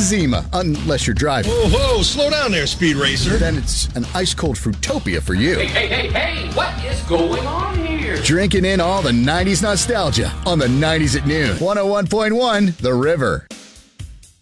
Zima, unless you're driving. Whoa, slow down there, Speed Racer. Then it's an ice-cold Fruitopia for you. Hey, what is going on here? Drinking in all the 90s nostalgia on the 90s at noon. 101.1 The River.